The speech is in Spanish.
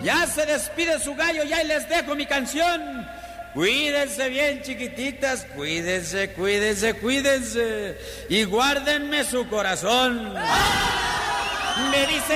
Ya se despide su gallo, ya les dejo mi canción. Cuídense bien, chiquititas, cuídense, cuídense, cuídense. Y guárdenme su corazón. Me dice